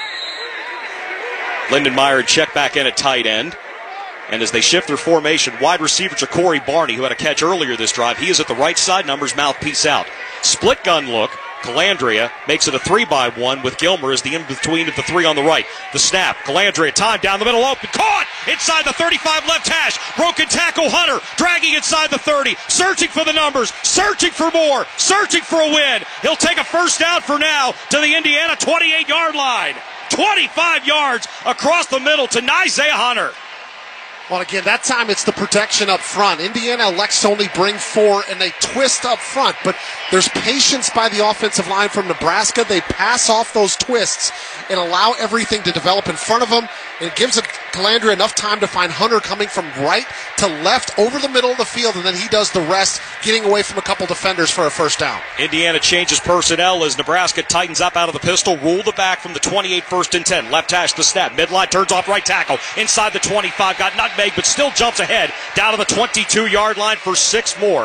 Lindenmeyer check back in at tight end. And as they shift their formation, wide receiver Ja'Cory Barney, who had a catch earlier this drive, he is at the right side, numbers mouthpiece out. Split gun look. Calandria makes it a three by one with Gilmer as the in-between of the three on the right. The snap. Calandria time down the middle open. Caught inside the thirty-five left hash. Broken tackle Hunter dragging inside the thirty. Searching for the numbers. Searching for more. Searching for a win. He'll take a first down for now to the Indiana twenty-eight yard line. twenty-five yards across the middle to Isaiah Hunter. Well, again, that time it's the protection up front. Indiana elects to only bring four, and they twist up front. But there's patience by the offensive line from Nebraska. They pass off those twists and allow everything to develop in front of them. And it gives Calandria enough time to find Hunter coming from right to left over the middle of the field, and then he does the rest, getting away from a couple defenders for a first down. Indiana changes personnel as Nebraska tightens up out of the pistol. Rule the back from the twenty-eight, first and ten. Left hash the snap. Midline turns off right tackle. Inside the twenty-five. Got nutmeg, but still jumps ahead. Down to the twenty-two yard line for six more.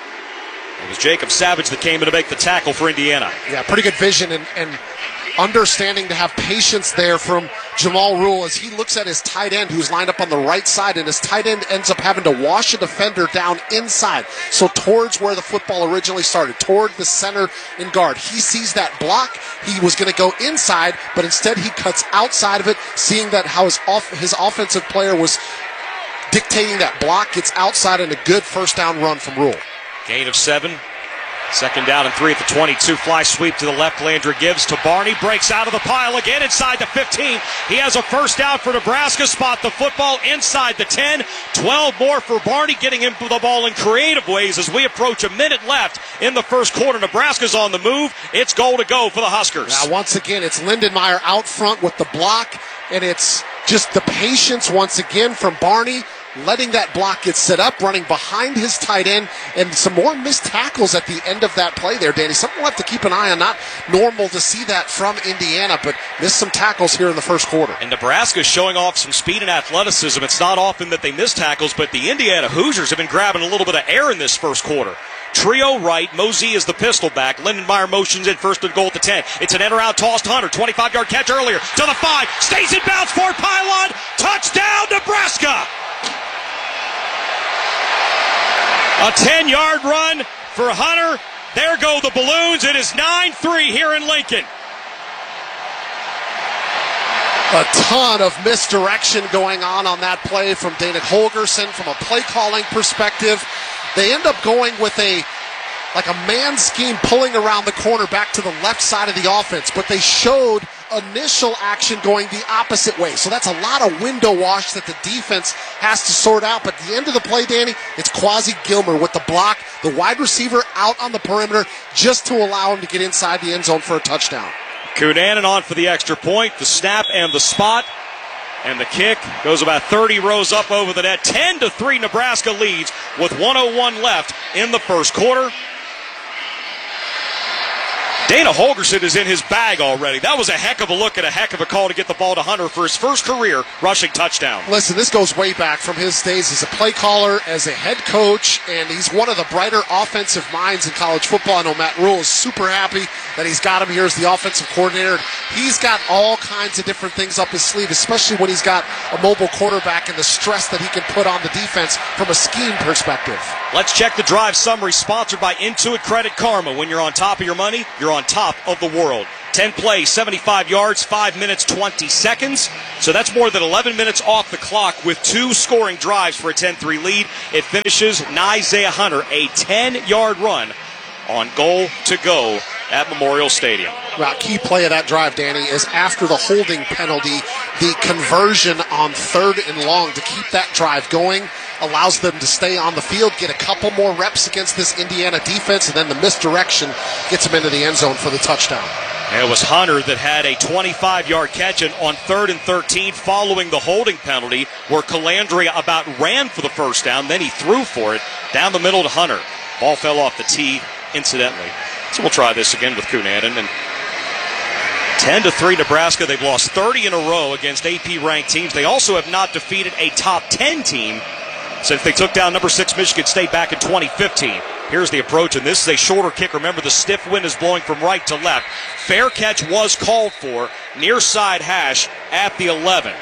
It was Jacob Savage that came in to make the tackle for Indiana. Yeah, pretty good vision and, and understanding to have patience there from Jamal Rule as he looks at his tight end who's lined up on the right side, and his tight end ends up having to wash a defender down inside. So towards where the football originally started, toward the center and guard. He sees that block. He was going to go inside, but instead he cuts outside of it, seeing that how his, off, his offensive player was dictating that block, gets outside, and a good first down run from Rule. Gain of seven. Second down and three at the twenty-two. Fly sweep to the left. Landry gives to Barney. Breaks out of the pile again inside the fifteen. He has a first down for Nebraska. Spot the football inside the ten. twelve more for Barney, getting him the ball in creative ways as we approach a minute left in the first quarter. Nebraska's on the move. It's goal to go for the Huskers. Now, once again, it's Lindenmeyer out front with the block, and it's just the patience once again from Barney, letting that block get set up, running behind his tight end, and some more missed tackles at the end of that play there, Danny. Something we'll have to keep an eye on. Not normal to see that from Indiana, but missed some tackles here in the first quarter. And Nebraska's showing off some speed and athleticism. It's not often that they miss tackles, but the Indiana Hoosiers have been grabbing a little bit of air in this first quarter. Trio right, Mosey is the pistol back. Lindenmeyer motions in first and goal at the ten. It's an end around toss to Hunter. twenty-five yard catch earlier to the five. Stays in bounds for pylon. Touchdown, Nebraska! A ten yard run for Hunter. There go the balloons. It is nine three here in Lincoln. A ton of misdirection going on on that play from Dana Holgerson from a play calling perspective. They end up going with a like a man scheme pulling around the corner back to the left side of the offense, but they showed initial action going the opposite way. So that's a lot of window wash that the defense has to sort out. But at the end of the play, Danny, it's Quasi Gilmer with the block, the wide receiver out on the perimeter just to allow him to get inside the end zone for a touchdown. Cunanan on for the extra point, the snap and the spot. And the kick goes about thirty rows up over the net. ten to three Nebraska leads with one oh one left in the first quarter. Dana Holgorsen is in his bag already. That was a heck of a look and a heck of a call to get the ball to Hunter for his first career rushing touchdown. Listen, this goes way back from his days as a play caller, as a head coach, and he's one of the brighter offensive minds in college football. I know Matt Rule is super happy that he's got him here as the offensive coordinator. He's got all kinds of different things up his sleeve, especially when he's got a mobile quarterback and the stress that he can put on the defense from a scheme perspective. Let's check the drive summary sponsored by Intuit Credit Karma. When you're on top of your money, you're on top of the world. ten plays, seventy-five yards, five minutes, twenty seconds. So that's more than eleven minutes off the clock with two scoring drives for a ten three lead. It finishes Isaiah Hunter a ten-yard run on goal to go at Memorial Stadium. Well, key play of that drive, Danny, is after the holding penalty, the conversion on third and long to keep that drive going allows them to stay on the field, get a couple more reps against this Indiana defense, and then the misdirection gets them into the end zone for the touchdown. It was Hunter that had a twenty-five-yard catch and on third and thirteen following the holding penalty where Calandria about ran for the first down, then he threw for it down the middle to Hunter. Ball fell off the tee incidentally. So we'll try this again with Coonanen. And ten to three Nebraska. They've lost thirty in a row against A P-ranked teams. They also have not defeated a top ten team since they took down number six Michigan State back in twenty fifteen. Here's the approach, and this is a shorter kick. Remember, the stiff wind is blowing from right to left. Fair catch was called for near side hash at the eleven.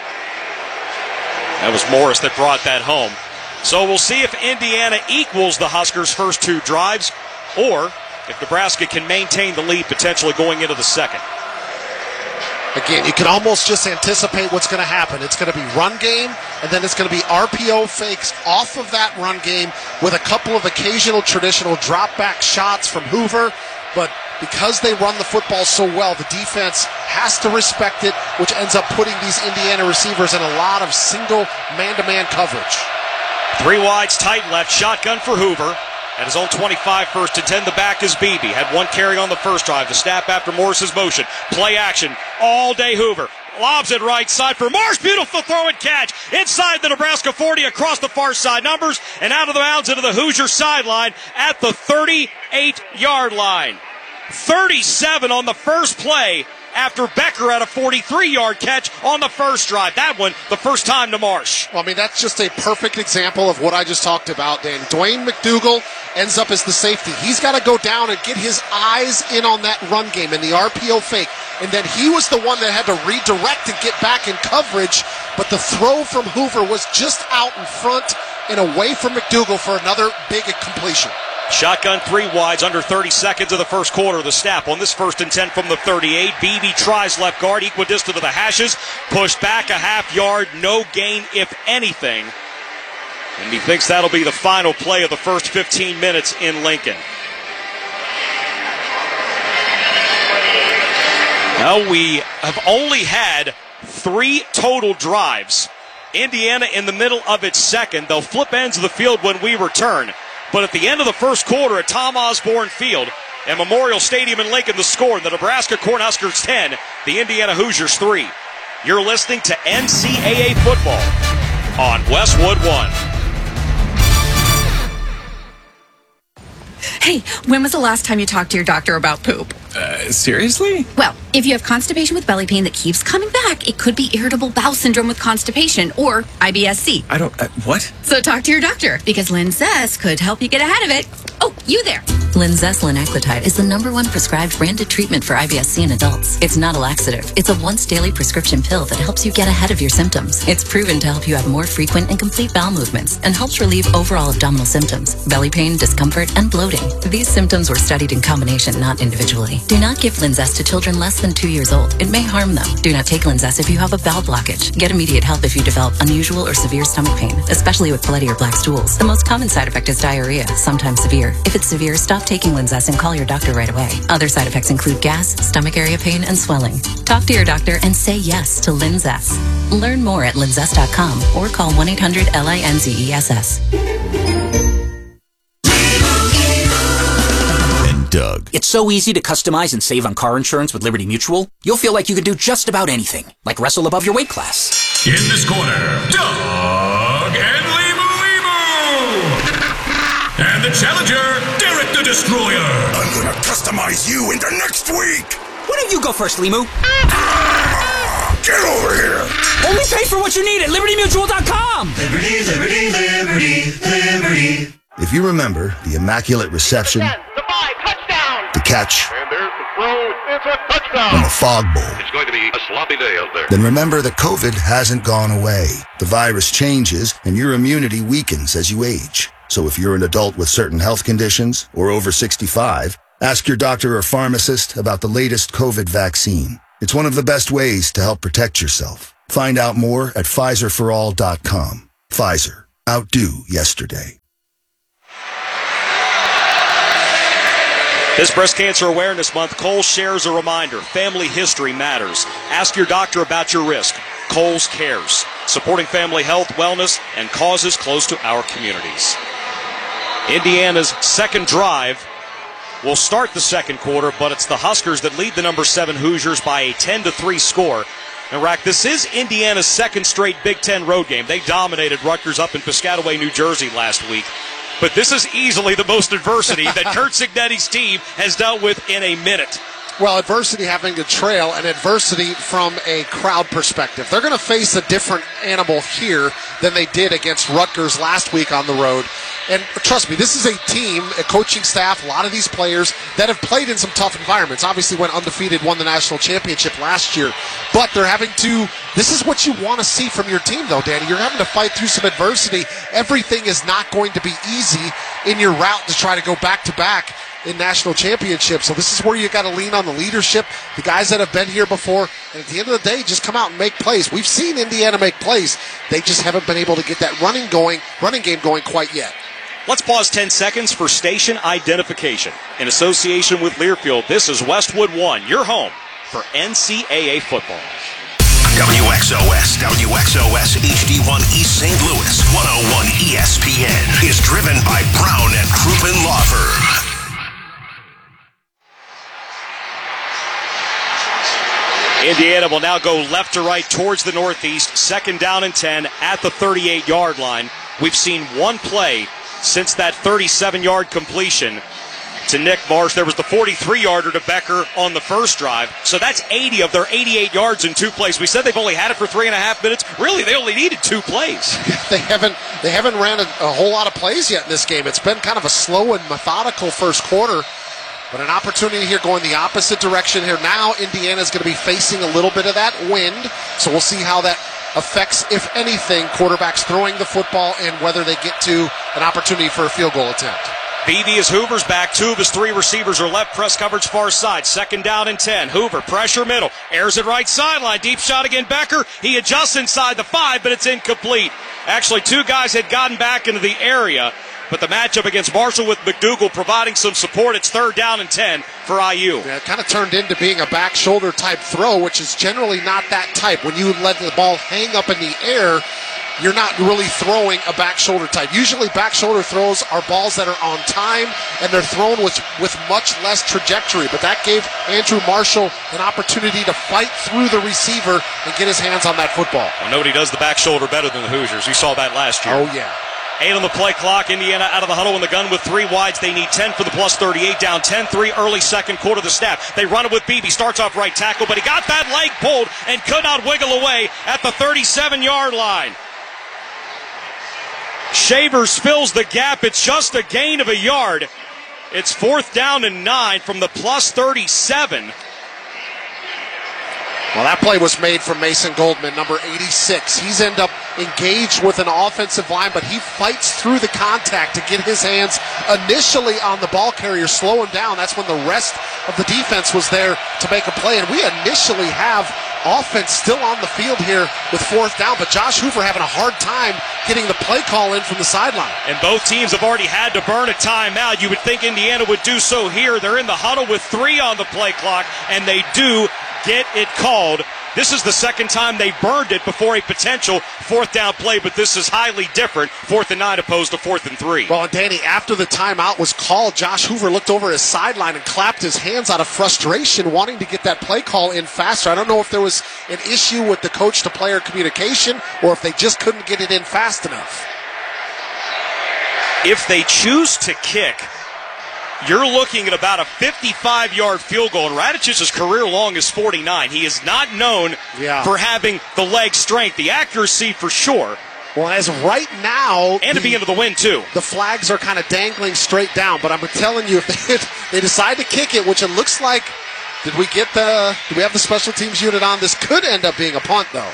That was Morris that brought that home. So we'll see if Indiana equals the Huskers' first two drives or if Nebraska can maintain the lead potentially going into the second. Again, you can almost just anticipate what's going to happen. It's going to be run game, and then it's going to be R P O fakes off of that run game with a couple of occasional traditional drop-back shots from Hoover. But because they run the football so well, the defense has to respect it, which ends up putting these Indiana receivers in a lot of single man-to-man coverage. Three wides, tight left, shotgun for Hoover. At his own twenty-five, first and ten, the back is Beebe. Had one carry on the first drive. The snap after Morris's motion. Play action all day Hoover. Lobs it right side for Morris. Beautiful throw and catch. Inside the Nebraska forty across the far side numbers and out of the bounds into the Hoosier sideline at the thirty-eight-yard line. thirty-seven on the first play after Becker had a forty-three-yard catch on the first drive. That one, the first time to Marsh. Well, I mean, that's just a perfect example of what I just talked about, Dan. Dwayne McDougal ends up as the safety. He's got to go down and get his eyes in on that run game and the R P O fake. And then he was the one that had to redirect and get back in coverage. But the throw from Hoover was just out in front and away from McDougal for another big completion. Shotgun three wides under thirty seconds of the first quarter. The snap on this first and ten from the thirty-eight. Beebe tries left guard, equidistant to the hashes. Pushed back a half yard, no gain if anything. And he thinks that'll be the final play of the first fifteen minutes in Lincoln. Now we have only had three total drives. Indiana in the middle of its second. They'll flip ends of the field when we return. But at the end of the first quarter at Tom Osborne Field and Memorial Stadium in Lincoln, the score, the Nebraska Cornhuskers ten, the Indiana Hoosiers three. You're listening to N C double A football on Westwood One. Hey, when was the last time you talked to your doctor about poop? Uh, seriously? Well, if you have constipation with belly pain that keeps coming back, it could be irritable bowel syndrome with constipation or I B S C. I don't, uh, what? So talk to your doctor because Linzess could help you get ahead of it. Oh, you there. Linzess linaclotide is the number one prescribed branded treatment for I B S C in adults. It's not a laxative. It's a once daily prescription pill that helps you get ahead of your symptoms. It's proven to help you have more frequent and complete bowel movements and helps relieve overall abdominal symptoms, belly pain, discomfort, and bloating. These symptoms were studied in combination, not individually. Do not give Linzess to children less than two years old. It may harm them. Do not take Linzess if you have a bowel blockage. Get immediate help if you develop unusual or severe stomach pain, especially with bloody or black stools. The most common side effect is diarrhea, sometimes severe. If it's severe, stop taking Linzess and call your doctor right away. Other side effects include gas, stomach area pain, and swelling. Talk to your doctor and say yes to Linzess. Learn more at linzess dot com or call one eight hundred L I N Z E S S. Doug. It's so easy to customize and save on car insurance with Liberty Mutual. You'll feel like you could do just about anything, like wrestle above your weight class. In this corner, Doug and Leemu Leemu. And the challenger, Derek the Destroyer. gonna customize you into next week. Why don't you go first, Limu? Ah, get over here. Only pay for what you need at Liberty Mutual dot com. Liberty, Liberty, Liberty, Liberty. If you remember the immaculate reception, The five, touchdown. the catch, And there's the throw. It's a touchdown. and the fog bowl, It's going to be a sloppy day out there. then remember that COVID hasn't gone away. The virus changes and your immunity weakens as you age. So if you're an adult with certain health conditions or over sixty-five, ask your doctor or pharmacist about the latest COVID vaccine. It's one of the best ways to help protect yourself. Find out more at Pfizer for all dot com. Pfizer. Outdo yesterday. This Breast Cancer Awareness Month, Kohl's shares a reminder. Family history matters. Ask your doctor about your risk. Kohl's cares. Supporting family health, wellness, and causes close to our communities. Indiana's second drive will start the second quarter, but it's the Huskers that lead the number seven Hoosiers by a ten to three score. And, Rack, this is Indiana's second straight Big Ten road game. They dominated Rutgers up in Piscataway, New Jersey last week. But this is easily the most adversity that Kurt Cignetti's team has dealt with in a minute. Well, adversity having to trail and adversity from a crowd perspective. They're going to face a different animal here than they did against Rutgers last week on the road. And trust me, this is a team, a coaching staff, a lot of these players that have played in some tough environments. Obviously went undefeated, won the national championship last year. But they're having to, this is what you want to see from your team, though, Danny. You're having to fight through some adversity. Everything is not going to be easy in your route to try to go back-to-back in national championships. So this is where you got to lean on the leadership, the guys that have been here before, and at the end of the day, just come out and make plays. We've seen Indiana make plays. They just haven't been able to get that running going, running game going quite yet. Let's pause ten seconds for station identification. In association with Learfield, this is Westwood One, your home for N C double A football. W X O S, W X O S H D one East Saint Louis, one oh one E S P N is driven by Brown and Crouppen Law Firm. Indiana will now go left to right towards the northeast, second down and ten at the thirty-eight-yard line. We've seen one play since that thirty-seven-yard completion to Nick Marsh. There was the forty-three-yarder to Becker on the first drive. So that's eighty of their eighty-eight yards in two plays. We said they've only had it for three and a half minutes. Really, they only needed two plays. they haven't they haven't ran a, a whole lot of plays yet in this game. It's been kind of a slow and methodical first quarter. But an opportunity here going the opposite direction here. Now Indiana's going to be facing a little bit of that wind. So we'll see how that affects, if anything, quarterbacks throwing the football and whether they get to an opportunity for a field goal attempt. Beebe is Hoover's back. Two of his three receivers are left. Press coverage far side. Second down and ten. Hoover, pressure middle. Airs it right sideline. Deep shot again. Becker. He adjusts inside the five, but it's incomplete. Actually, two guys had gotten back into the area, but the matchup against Marshall with McDougal providing some support. It's third down and ten for I U. Yeah, it kind of turned into being a back shoulder type throw, which is generally not that type. When you let the ball hang up in the air, you're not really throwing a back shoulder type. Usually back shoulder throws are balls that are on time, and they're thrown with, with much less trajectory. But that gave Andrew Marshall an opportunity to fight through the receiver and get his hands on that football. Well, nobody does the back shoulder better than the Hoosiers. We saw that last year. Oh, yeah. Eight on the play clock. Indiana out of the huddle in the gun with three wides. They need ten for the plus thirty-eight. Down ten three early second quarter. The snap. They run it with Beebe. Starts off right tackle, but he got that leg pulled and could not wiggle away at the thirty-seven-yard line. Shavers fills the gap. It's just a gain of a yard. It's fourth down and nine from the plus thirty-seven. Well, that play was made from Mason Goldman, number eighty-six. He's ended up engaged with an offensive line, but he fights through the contact to get his hands initially on the ball carrier, slow him down. That's when the rest of the defense was there to make a play. And we initially have offense still on the field here with fourth down, but Josh Hoover having a hard time getting the play call in from the sideline. And both teams have already had to burn a timeout. You would think Indiana would do so here. They're in the huddle with three on the play clock, and they do get it called. This is the second time they burned it before a potential fourth down play, but this is highly different. Fourth and nine opposed to fourth and three. Well, and Danny, after the timeout was called, Josh Hoover looked over his sideline and clapped his hands out of frustration, wanting to get that play call in faster. I don't know if there was an issue with the coach-to-player communication or if they just couldn't get it in fast enough. If they choose to kick, you're looking at about a fifty-five-yard field goal, and Radicic's career long is forty-nine. He is not known yeah. for having the leg strength, the accuracy for sure. Well, as of right now, and to be into the wind too. The flags are kind of dangling straight down, but I'm telling you, if they, if they decide to kick it, which it looks like, did we get the? Do we have the special teams unit on? This could end up being a punt, though.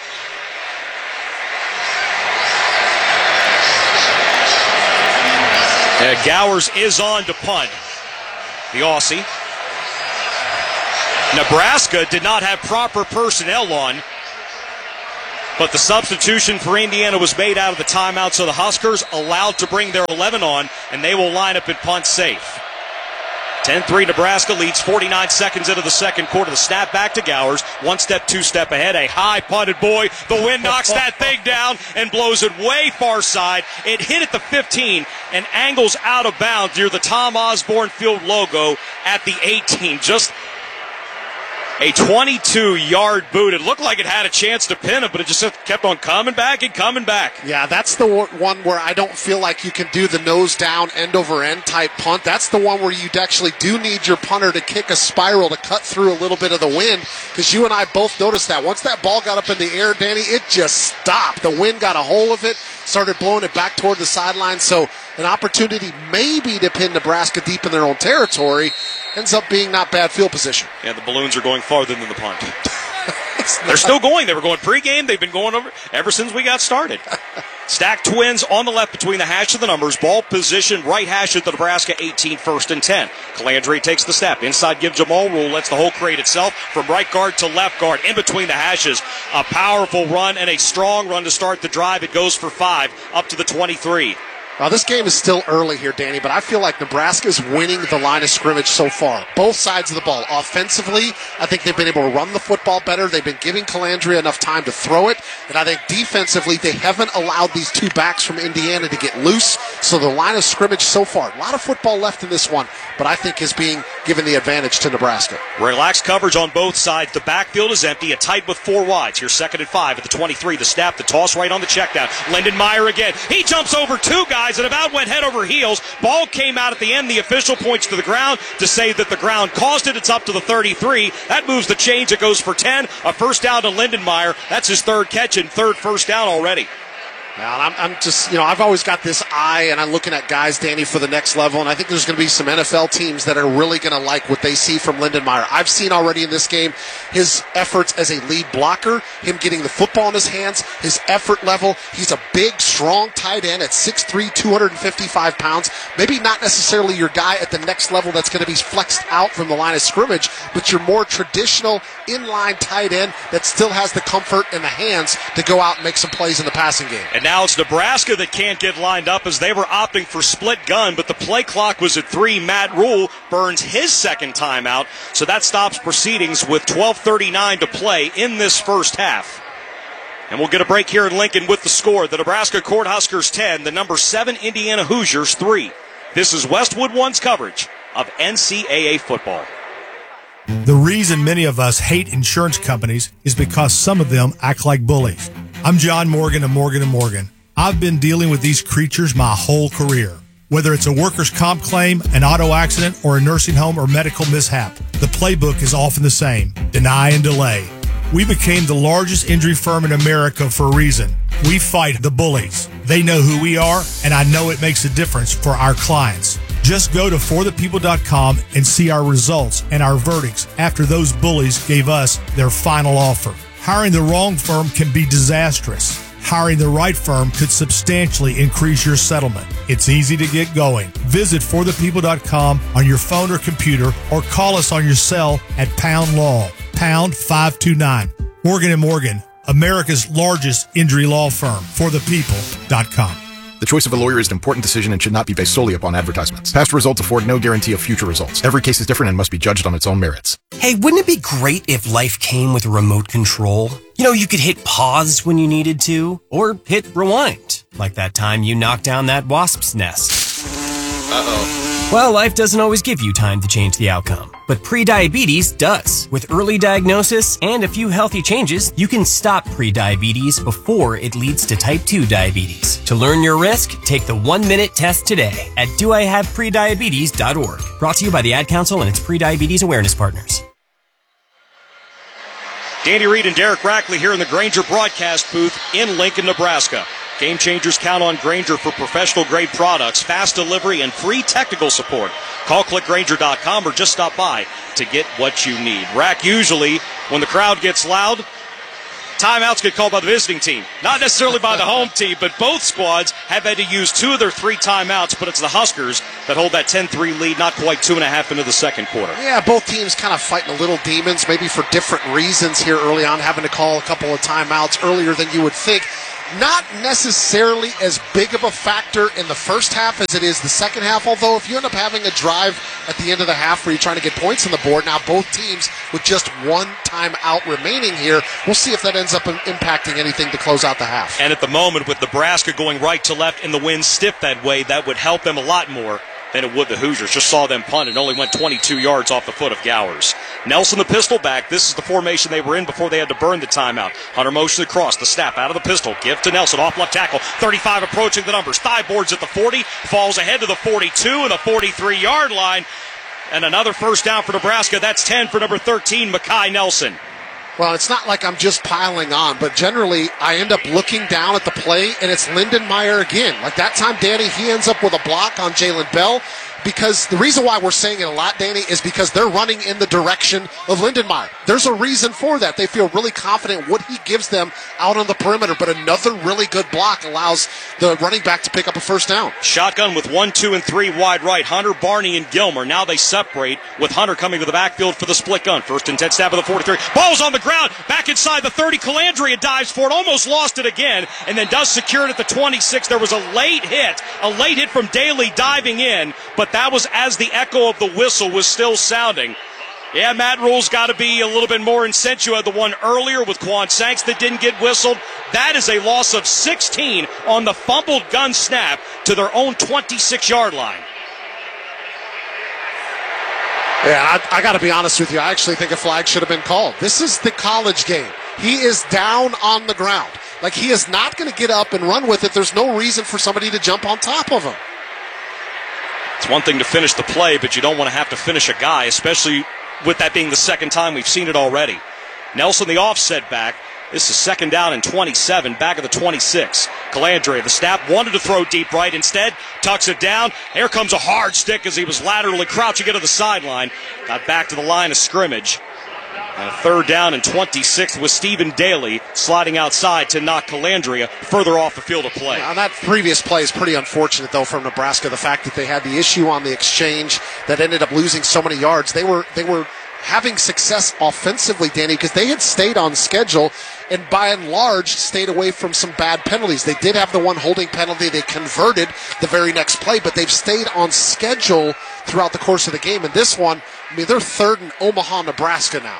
Uh, Gowers is on to punt. The Aussie. Nebraska did not have proper personnel on, but the substitution for Indiana was made out of the timeout, so the Huskers allowed to bring their eleven on, and they will line up at punt safe. ten three Nebraska leads forty-nine seconds into the second quarter. The snap back to Gowers. One step, two step ahead. A high punted boy. The wind knocks that thing down and blows it way far side. It hit at the fifteen and angles out of bounds near the Tom Osborne Field logo at the eighteen. Just a twenty-two-yard boot. It looked like it had a chance to pin him, but it just kept on coming back and coming back. Yeah, that's the one where I don't feel like you can do the nose down, end over end type punt. That's the one where you actually do need your punter to kick a spiral to cut through a little bit of the wind, because you and I both noticed that. Once that ball got up in the air, Danny, it just stopped. The wind got a hold of it, started blowing it back toward the sideline. So an opportunity maybe to pin Nebraska deep in their own territory. Ends up being not bad field position. Yeah, the balloons are going farther than the punt. They're still going. They were going pregame. They've been going over ever since we got started. Stacked Twins on the left between the hash of the numbers. Ball position right hash at the Nebraska eighteen, first and ten. Calandre takes the snap. Inside give Jamal Rule. Lets the hole create itself from right guard to left guard. In between the hashes. A powerful run and a strong run to start the drive. It goes for five up to the twenty-three. Now, this game is still early here, Danny, but I feel like Nebraska is winning the line of scrimmage so far. Both sides of the ball. Offensively, I think they've been able to run the football better. They've been giving Calandria enough time to throw it. And I think defensively, they haven't allowed these two backs from Indiana to get loose. So the line of scrimmage so far, a lot of football left in this one, but I think is being given the advantage to Nebraska. Relaxed coverage on both sides. The backfield is empty. A tight with four wides. Here's second and five at the twenty-three. The snap, the toss right on the check down. Lindenmeyer again. He jumps over two guys and about went head over heels. Ball came out at the end. The official points to the ground to say that the ground caused it. It's up to the thirty-three. That moves the chains. It goes for ten. A first down to Lindenmeyer. That's his third catch and third first down already. Now, I'm, I'm just, you know, I've always got this eye, and I'm looking at guys, Danny, for the next level, and I think there's going to be some N F L teams that are really going to like what they see from Lindenmeyer. I've seen already in this game his efforts as a lead blocker, him getting the football in his hands, his effort level. He's a big, strong tight end at six three, two hundred fifty-five pounds. Maybe not necessarily your guy at the next level that's going to be flexed out from the line of scrimmage, but your more traditional inline tight end that still has the comfort in the hands to go out and make some plays in the passing game. And now it's Nebraska that can't get lined up as they were opting for split gun, but the play clock was at three. Matt Rule burns his second timeout, so that stops proceedings with twelve thirty-nine to play in this first half. And we'll get a break here in Lincoln with the score. The Nebraska Cornhuskers ten, the number seven Indiana Hoosiers three. This is Westwood One's coverage of N C double A football. The reason many of us hate insurance companies is because some of them act like bullies. I'm John Morgan of Morgan and Morgan. I've been dealing with these creatures my whole career. Whether it's a workers' comp claim, an auto accident, or a nursing home or medical mishap, the playbook is often the same: deny and delay. We became the largest injury firm in America for a reason. We fight the bullies. They know who we are, and I know it makes a difference for our clients. Just go to for the people dot com and see our results and our verdicts after those bullies gave us their final offer. Hiring the wrong firm can be disastrous. Hiring the right firm could substantially increase your settlement. It's easy to get going. Visit for the people dot com on your phone or computer, or call us on your cell at pound law, pound five two nine. Morgan and Morgan, America's largest injury law firm. for the people dot com. The choice of a lawyer is an important decision and should not be based solely upon advertisements. Past results afford no guarantee of future results. Every case is different and must be judged on its own merits. Hey, wouldn't it be great if life came with a remote control? You know, you could hit pause when you needed to, or hit rewind, like that time you knocked down that wasp's nest. Uh-oh. Well, life doesn't always give you time to change the outcome. but prediabetes does. With early diagnosis and a few healthy changes, you can stop prediabetes before it leads to type two diabetes. To learn your risk, take the one-minute test today at do I have prediabetes dot org. Brought to you by the Ad Council and its prediabetes awareness partners. Danny Reed and Derek Rackley here in the Grainger broadcast booth in Lincoln, Nebraska. Game changers count on Grainger for professional-grade products, fast delivery, and free technical support. Call click grainger dot com or just stop by to get what you need. Rack, usually, when the crowd gets loud, timeouts get called by the visiting team. Not necessarily by the home team, but both squads have had to use two of their three timeouts, but it's the Huskers that hold that ten three lead, not quite two and a half into the second quarter. Yeah, both teams kind of fighting a little demons, maybe for different reasons here early on, having to call a couple of timeouts earlier than you would think. Not necessarily as big of a factor in the first half as it is the second half, although if you end up having a drive at the end of the half where you're trying to get points on the board, now both teams with just one timeout remaining here, we'll see if that ends up impacting anything to close out the half. And at the moment, with Nebraska going right to left and the wind stiff that way, that would help them a lot more than it would the Hoosiers. Just saw them punt and only went twenty-two yards off the foot of Gowers. Nelson, the pistol back. This is the formation they were in before they had to burn the timeout. Hunter motions across. The snap out of the pistol. Give to Nelson. Off left tackle. thirty-five approaching the numbers. Thigh boards at the forty. Falls ahead to the forty-two and the forty-three-yard line. And another first down for Nebraska. That's ten for number thirteen, Mekhi Nelson. Well, it's not like I'm just piling on, but generally I end up looking down at the play, and it's Lindenmeyer again. Like that time, Danny, he ends up with a block on Jalen Bell. Because the reason why we're saying it a lot, Danny, is because they're running in the direction of Lindenmeyer. There's a reason for that. They feel really confident what he gives them out on the perimeter, but another really good block allows the running back to pick up a first down. Shotgun with one, two, and three wide right. Hunter, Barney, and Gilmer. Now they separate with Hunter coming to the backfield for the split gun. First and ten snap of the forty-three. Ball's on the ground. Back inside the thirty. Calandria dives for it. Almost lost it again, and then does secure it at the twenty-six. There was a late hit. A late hit from Daly diving in, but that was as the echo of the whistle was still sounding. Yeah, Matt Rule's got to be a little bit more incensed. You had the one earlier with Quan Sanks that didn't get whistled. That is a loss of sixteen on the fumbled gun snap to their own twenty-six-yard line. Yeah, I, I got to be honest with you. I actually think a flag should have been called. This is the college game. He is down on the ground. Like, he is not going to get up and run with it. There's no reason for somebody to jump on top of him. It's one thing to finish the play, but you don't want to have to finish a guy, especially with that being the second time we've seen it already. Nelson, the offset back. This is second down and twenty-seven, back of the twenty-six. Calandria, the snap, wanted to throw deep right. Instead, tucks it down. Here comes a hard stick as he was laterally crouching into the sideline. Got back to the line of scrimmage. Uh, third down and twenty-six with Stephen Daly sliding outside to knock Calandria further off the field of play. Now, that previous play is pretty unfortunate, though, from Nebraska. The fact that they had the issue on the exchange that ended up losing so many yards. They were they were having success offensively, Danny, because they had stayed on schedule and by and large stayed away from some bad penalties. They did have the one holding penalty. They converted the very next play, but they've stayed on schedule throughout the course of the game. And this one, I mean, they're third in Omaha, Nebraska now.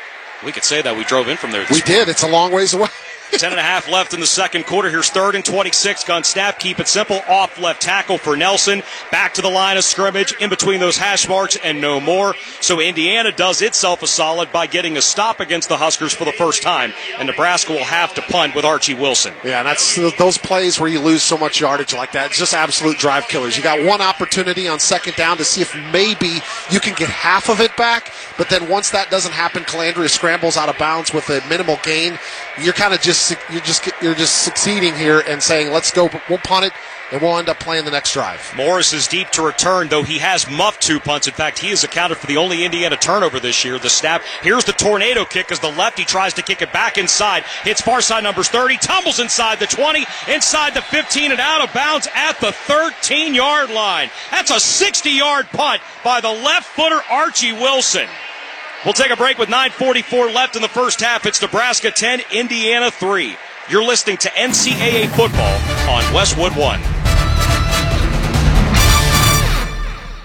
We could say that. We drove in from there this We morning. did. It's a long ways away. Ten and a half left in the second quarter. Here's third and twenty-six. Gun snap. Keep it simple. Off left tackle for Nelson. Back to the line of scrimmage. In between those hash marks and no more. So Indiana does itself a solid by getting a stop against the Huskers for the first time. And Nebraska will have to punt with Archie Wilson. Yeah, and that's those plays where you lose so much yardage like that. It's just absolute drive killers. You got one opportunity on second down to see if maybe you can get half of it back. But then once that doesn't happen, Calandria scrambles out of bounds with a minimal gain. You're kind of just you're just you're just succeeding here and saying, let's go, we'll punt it, and we'll end up playing the next drive. Morris is deep to return, though he has muffed two punts. In fact, he has accounted for the only Indiana turnover this year. The snap. Here's the tornado kick as the lefty tries to kick it back inside. Hits far side numbers thirty, tumbles inside the twenty, inside the fifteen, and out of bounds at the thirteen-yard line. That's a sixty-yard punt by the left footer Archie Wilson. We'll take a break with nine forty-four left in the first half. It's Nebraska ten, Indiana three. You're listening to N C double A football on Westwood One.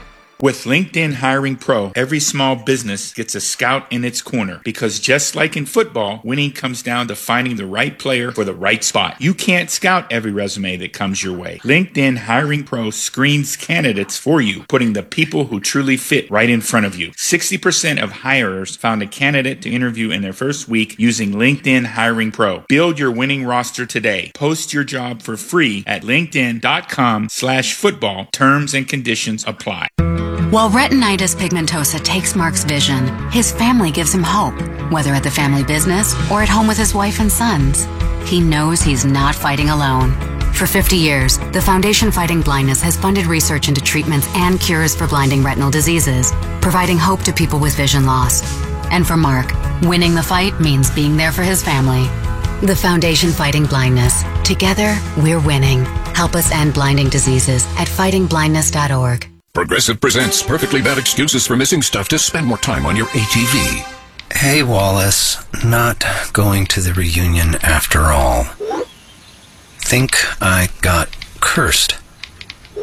With LinkedIn Hiring Pro, every small business gets a scout in its corner because just like in football, winning comes down to finding the right player for the right spot. You can't scout every resume that comes your way. LinkedIn Hiring Pro screens candidates for you, putting the people who truly fit right in front of you. sixty percent of hirers found a candidate to interview in their first week using LinkedIn Hiring Pro. Build your winning roster today. Post your job for free at linkedin.com slash football. Terms and conditions apply. While retinitis pigmentosa takes Mark's vision, his family gives him hope, whether at the family business or at home with his wife and sons. He knows he's not fighting alone. For fifty years, the Foundation Fighting Blindness has funded research into treatments and cures for blinding retinal diseases, providing hope to people with vision loss. And for Mark, winning the fight means being there for his family. The Foundation Fighting Blindness. Together, we're winning. Help us end blinding diseases at fighting blindness dot org. Progressive presents Perfectly Bad Excuses for Missing Stuff to Spend More Time on Your A T V. Hey, Wallace. Not going to the reunion after all. Think I got cursed.